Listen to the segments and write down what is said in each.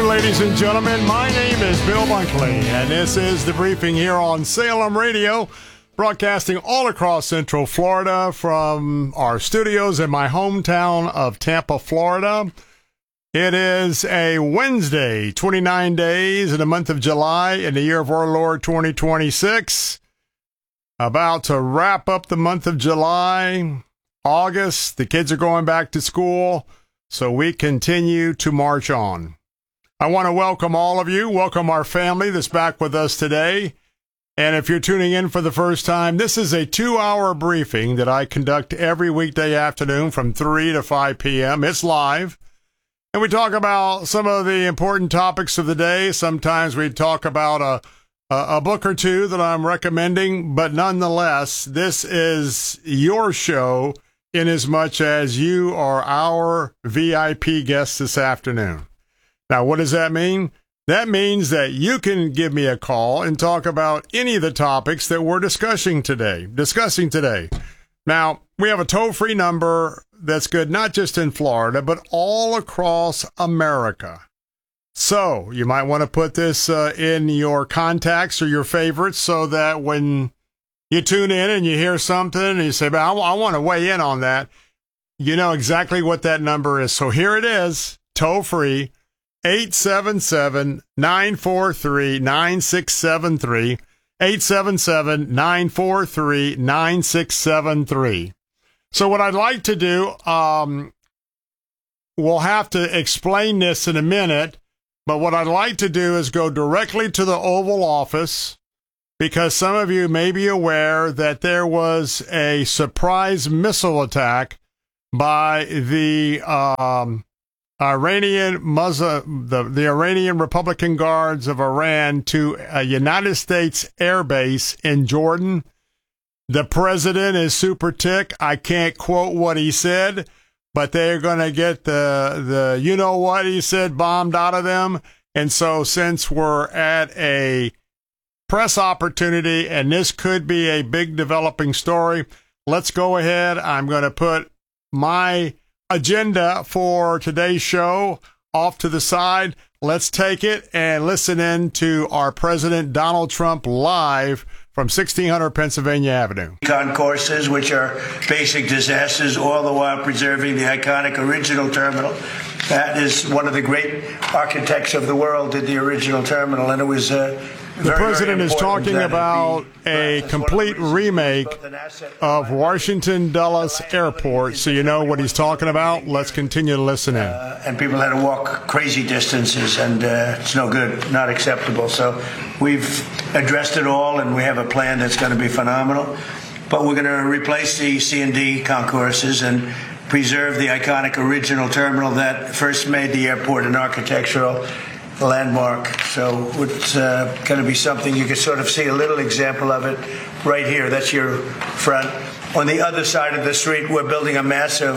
ladies and gentlemen. My name is Bill Bunkley, and this is The Briefing here on Salem Radio, broadcasting all across Central Florida from our studios in my hometown of Tampa, Florida. It is a Wednesday, 29 days in the month of July in the year of our Lord 2026. About to wrap up the month of July, August. The kids are going back to school, so we continue to march on. I want to welcome all of you, welcome our family that's back with us today. And if you're tuning in for the first time, this is a 2-hour briefing that I conduct every weekday afternoon from 3 to 5 p.m. It's live. And we talk about some of the important topics of the day. Sometimes we talk about a book or two that I'm recommending, but nonetheless, this is your show in as much as you are our VIP guest this afternoon. Now, what does that mean? That means that you can give me a call and talk about any of the topics that we're discussing today. Now, we have a toll-free number that's good not just in Florida, but all across America. So you might want to put this in your contacts or your favorites so that when you tune in and you hear something and you say, I want to weigh in on that, you know exactly what that number is. So here it is, toll-free. 877-943-9673, 877-943-9673. So what I'd like to do, we'll have to explain this in a minute, but what I'd like to do is go directly to the Oval Office, because some of you may be aware that there was a surprise missile attack by the Iranian Republican Guards of Iran to a United States air base in Jordan. The president is super ticked. I can't quote what he said, but they're going to get the you know what he said bombed out of them. And so since we're at a press opportunity and this could be a big developing story, let's go ahead. I'm going to put my agenda for today's show off to the side. Let's take it and listen in to our President Donald Trump live from 1600 Pennsylvania Avenue. Concourses, which are basic disasters, all the while preserving the iconic original terminal. That is one of the great architects of the world did the original terminal, and it was the president is talking about a complete remake of Washington Dulles Airport, so you know what he's talking about. Let's continue to listen in. And people had to walk crazy distances, and it's no good, not acceptable. So we've addressed it all, and we have a plan that's going to be phenomenal. But we're going to replace the C&D concourses and preserve the iconic original terminal that first made the airport an architectural landmark. So it's going to be something you can sort of see a little example of it right here. That's your front. On the other side of the street, we're building a massive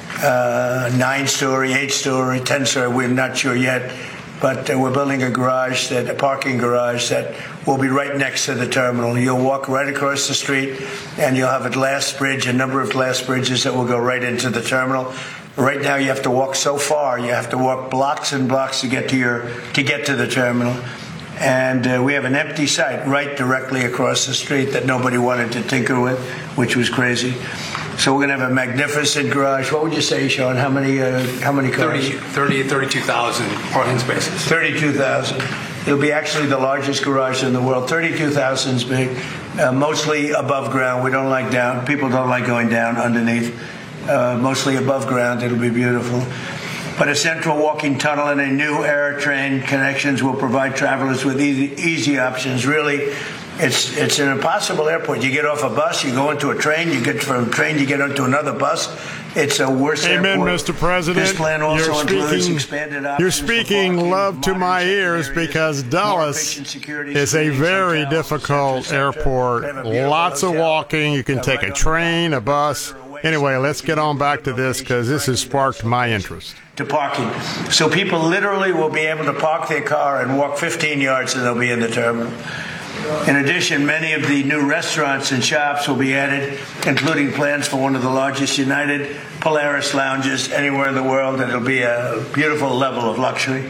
9-story, 8-story, 10-story. We're not sure yet, but we're building a parking garage that will be right next to the terminal. You'll walk right across the street, and you'll have a number of glass bridges that will go right into the terminal. Right now, you have to walk so far. You have to walk blocks and blocks to get to the terminal. And we have an empty site right directly across the street that nobody wanted to tinker with, which was crazy. So we're going to have a magnificent garage. What would you say, Sean? How many cars? 32,000 parking spaces. 32,000. It'll be actually the largest garage in the world. 32,000 is big, mostly above ground. We don't like down. People don't like going down underneath. Mostly above ground. It'll be beautiful. But a central walking tunnel and a new air train connections will provide travelers with easy options. Really, it's an impossible airport. You get off a bus, you go into a train, you get from a train, you get onto another bus. It's a worse airport. Amen, Mr. President. This plan also includes expanded options. You're speaking love to my ears because Dulles is a very difficult airport. Lots of walking. You can take a train, a bus. Anyway, let's get on back to this because this has sparked my interest. To parking. So people literally will be able to park their car and walk 15 yards and they'll be in the terminal. In addition, many of the new restaurants and shops will be added, including plans for one of the largest United Polaris lounges anywhere in the world. It'll be a beautiful level of luxury.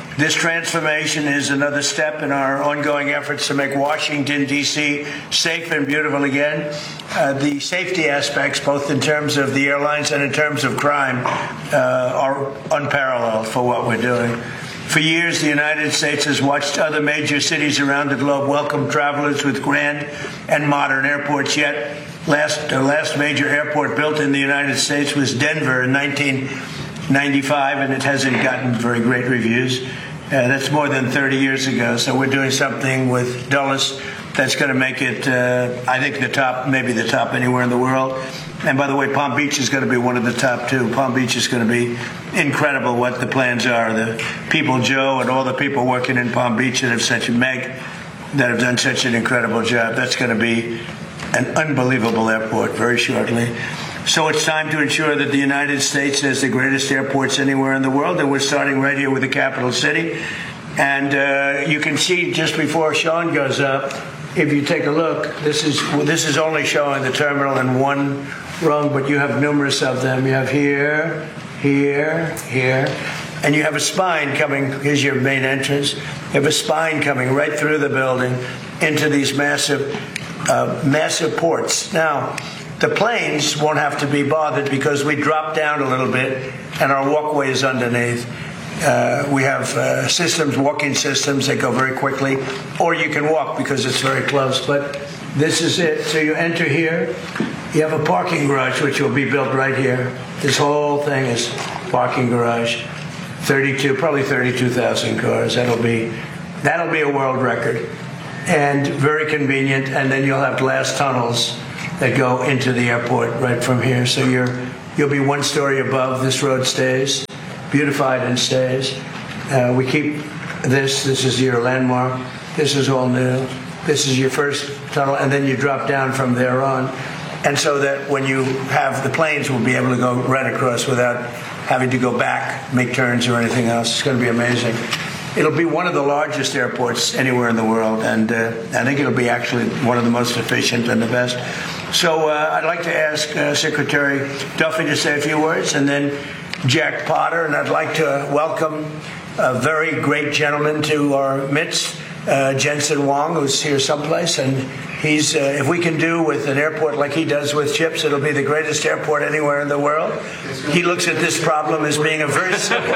This transformation is another step in our ongoing efforts to make Washington, D.C. safe and beautiful again. The safety aspects, both in terms of the airlines and in terms of crime, are unparalleled for what we're doing. For years, the United States has watched other major cities around the globe welcome travelers with grand and modern airports, yet the last major airport built in the United States was Denver in 1995, and it hasn't gotten very great reviews. That's more than 30 years ago. So we're doing something with Dulles that's going to make it, I think, the top, maybe the top anywhere in the world. And by the way, Palm Beach is going to be one of the top too. Palm Beach is going to be incredible what the plans are. The people, Joe, and all the people working in Palm Beach that have done such an incredible job. That's going to be an unbelievable airport very shortly. So it's time to ensure that the United States has the greatest airports anywhere in the world, and we're starting right here with the capital city. And you can see just before Sean goes up, if you take a look, this is only showing the terminal in one rung, but you have numerous of them. You have here, here, here, and you have a spine coming. Here's your main entrance. You have a spine coming right through the building into these massive ports. Now, the planes won't have to be bothered because we drop down a little bit and our walkway is underneath. We have walking systems that go very quickly, or you can walk because it's very close. But this is it. So you enter here. You have a parking garage, which will be built right here. This whole thing is parking garage. Probably 32,000 cars. That'll be a world record, and very convenient. And then you'll have glass tunnels that go into the airport right from here. So you'll be one story above. This road stays, beautified and stays. We keep this. This is your landmark. This is all new. This is your first tunnel, and then you drop down from there on. And so that when you have the planes, we'll be able to go right across without having to go back, make turns or anything else. It's going to be amazing. It'll be one of the largest airports anywhere in the world, and I think it'll be actually one of the most efficient and the best. So I'd like to ask Secretary Duffy to say a few words, and then Jack Potter, and I'd like to welcome a very great gentleman to our midst, Jensen Huang, who's here someplace, and he's, if we can do with an airport like he does with chips, it'll be the greatest airport anywhere in the world. He looks at this problem as being a very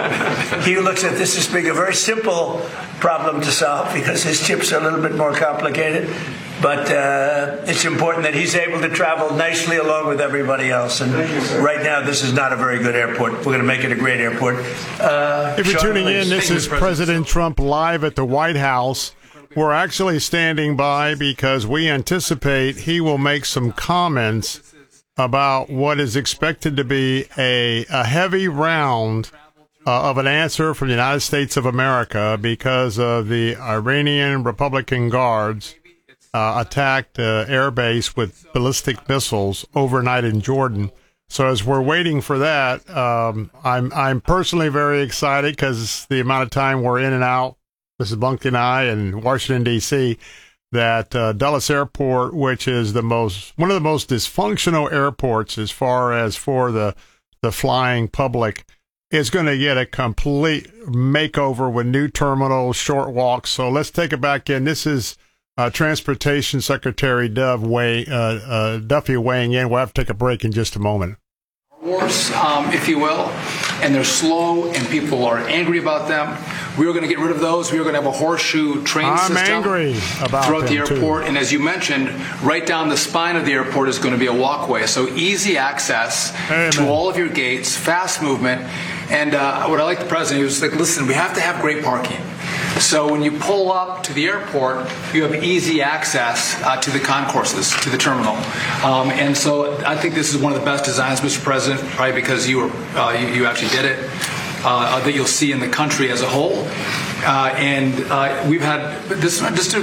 simple problem to solve because his chips are a little bit more complicated. But it's important that he's able to travel nicely along with everybody else. And right now, this is not a very good airport. We're going to make it a great airport. If you're tuning in, this is President Trump live at the White House. We're actually standing by because we anticipate he will make some comments about what is expected to be a heavy round of an answer from the United States of America because of the Iranian Republican Guards attacked air base with ballistic missiles overnight in Jordan. So as we're waiting for that, I'm personally very excited because the amount of time we're in and out, Mrs. Blunkey and I, in Washington, D.C., that Dulles Airport, which is one of the most dysfunctional airports as far as for the flying public, is going to get a complete makeover with new terminals, short walks. So let's take it back in. This is Transportation Secretary Duffy weighing in. We'll have to take a break in just a moment. Wars, if you will, and they're slow and people are angry about them. We are going to get rid of those. We are going to have a horseshoe train system throughout the airport. Too. And as you mentioned, right down the spine of the airport is going to be a walkway. So easy access to all of your gates, fast movement. And what I like the president, he was like, listen, we have to have great parking. So when you pull up to the airport, you have easy access to the concourses, to the terminal. And so I think this is one of the best designs, Mr. President, probably because you actually did it, that you'll see in the country as a whole. And we've had this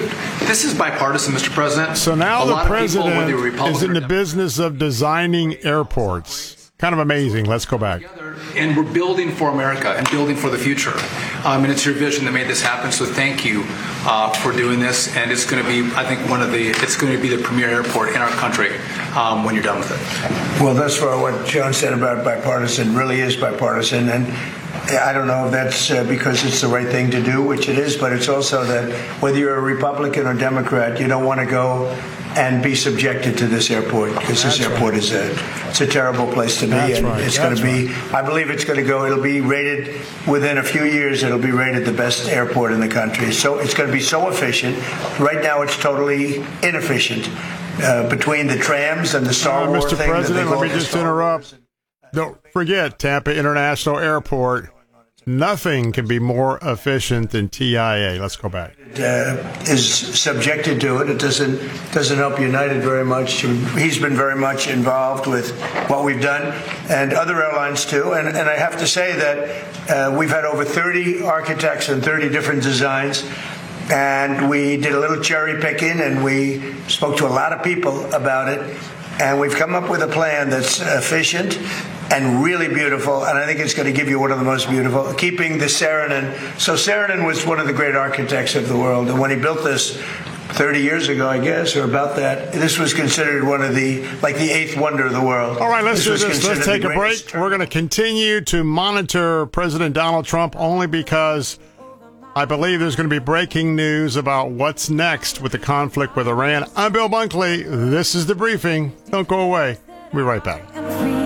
is bipartisan, Mr. President. So now the president is in the business of designing airports. Kind of amazing. Let's go back. And we're building for America and building for the future. And it's your vision that made this happen. So thank you for doing this. And it's going to be, I think, it's going to be the premier airport in our country when you're done with it. Well, thus far, what John said about bipartisan really is bipartisan. And I don't know if that's because it's the right thing to do, which it is, but it's also that whether you're a Republican or Democrat, you don't want to go and be subjected to this airport, because this airport is it's a terrible place to be. And it's going to be, I believe it's going to go, it'll be rated within a few years, it'll be rated the best airport in the country. So it's going to be so efficient. Right now it's totally inefficient between the trams and the Star Wars Mr. thing. President, let me just interrupt. Don't forget Tampa International Airport. Nothing can be more efficient than TIA. Let's go back. Is subjected to it. It doesn't help United very much. He's been very much involved with what we've done, and other airlines too. And I have to say that we've had over 30 architects and 30 different designs. And we did a little cherry picking, and we spoke to a lot of people about it. And we've come up with a plan that's efficient and really beautiful, and I think it's going to give you one of the most beautiful, keeping the Saarinen. So Saarinen was one of the great architects of the world, and when he built this 30 years ago, I guess, or about that, this was considered one of the eighth wonder of the world. All right, let's do this. Let's take a break. We're going to continue to monitor President Donald Trump only because I believe there's going to be breaking news about what's next with the conflict with Iran. I'm Bill Bunkley. This is The Briefing. Don't go away. We'll be right back.